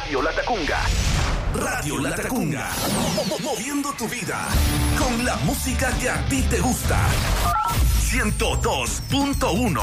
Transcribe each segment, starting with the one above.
Radio Latacunga. Radio Latacunga. Moviendo tu vida con la música que a ti te gusta. 102.1.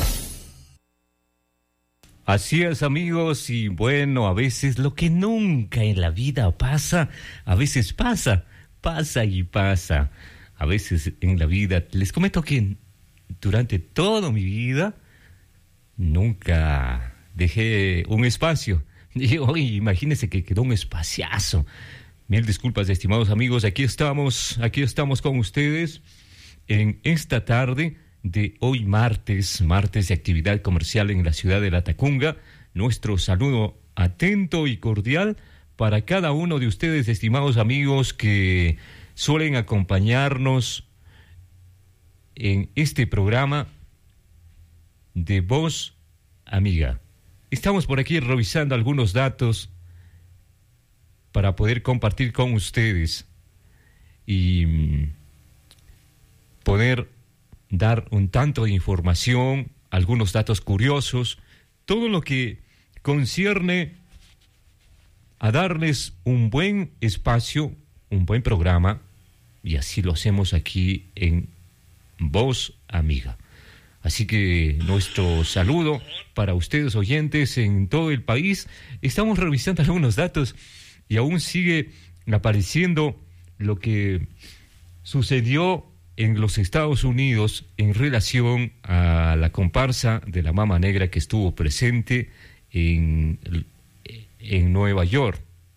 Así es, amigos, y bueno, a veces lo que nunca en la vida pasa, a veces pasa y pasa. A veces en la vida, les comento que durante toda mi vida nunca dejé un espacio. Y hoy imagínense que quedó un espaciazo. Mil disculpas, estimados amigos, aquí estamos con ustedes en esta tarde de hoy martes de actividad comercial en la ciudad de Latacunga. Nuestro saludo atento y cordial para cada uno de ustedes, estimados amigos, que suelen acompañarnos en este programa de Voz Amiga. Estamos por aquí revisando algunos datos para poder compartir con ustedes y poder dar un tanto de información, algunos datos curiosos, todo lo que concierne a darles un buen espacio, un buen programa, y así lo hacemos aquí en Voz Amiga. Así que nuestro saludo para ustedes oyentes en todo el país. Estamos revisando algunos datos y aún sigue apareciendo lo que sucedió en los Estados Unidos en relación a la comparsa de la Mama Negra que estuvo presente en Nueva York.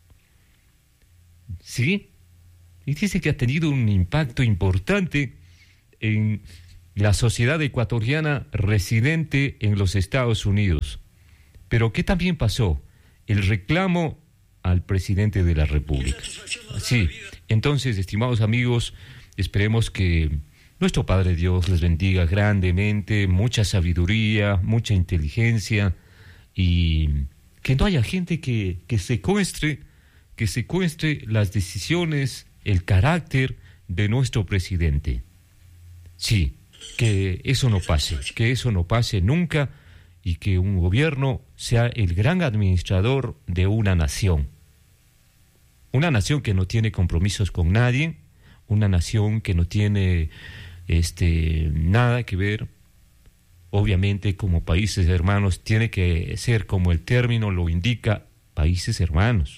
¿Sí? Y dice que ha tenido un impacto importante en la sociedad ecuatoriana residente en los Estados Unidos. Pero ¿qué también pasó? El reclamo al presidente de la República. Sí, entonces, estimados amigos, esperemos que nuestro Padre Dios les bendiga grandemente, mucha sabiduría, mucha inteligencia, y que no haya gente que secuestre las decisiones, el carácter de nuestro presidente. Sí, que eso no pase nunca, y que un gobierno sea el gran administrador de una nación que no tiene compromisos con nadie, una nación que no tiene nada que ver. Obviamente, como países hermanos, tiene que ser, como el término lo indica, países hermanos,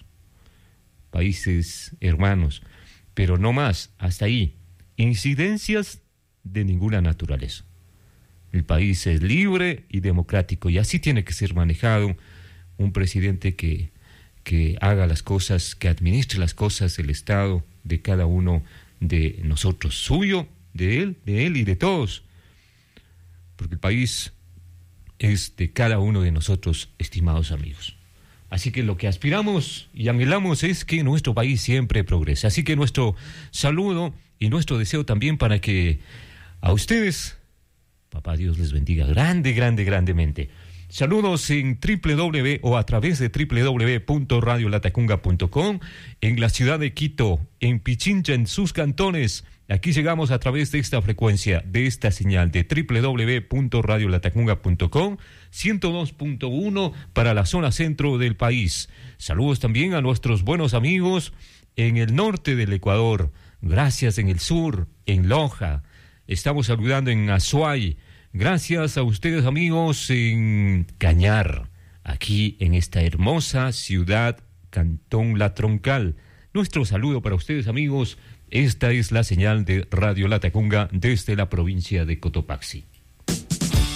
pero no más, hasta ahí. Incidencias de ninguna naturaleza. El país es libre y democrático, y así tiene que ser manejado un presidente que haga las cosas, que administre las cosas del Estado, de cada uno de nosotros, suyo, de él y de todos, porque el país es de cada uno de nosotros, estimados amigos. Así que lo que aspiramos y anhelamos es que nuestro país siempre progrese. Así que nuestro saludo y nuestro deseo también para que a ustedes, papá Dios les bendiga grandemente. Saludos en www o a través de www.radiolatacunga.com, en la ciudad de Quito, en Pichincha, en sus cantones. Aquí llegamos a través de esta frecuencia, de esta señal de www.radiolatacunga.com, 102.1 para la zona centro del país. Saludos también a nuestros buenos amigos en el norte del Ecuador. Gracias en el sur, en Loja. Estamos saludando en Azuay. Gracias a ustedes, amigos, en Cañar, aquí en esta hermosa ciudad, Cantón La Troncal. Nuestro saludo para ustedes, amigos. Esta es la señal de Radio Latacunga desde la provincia de Cotopaxi.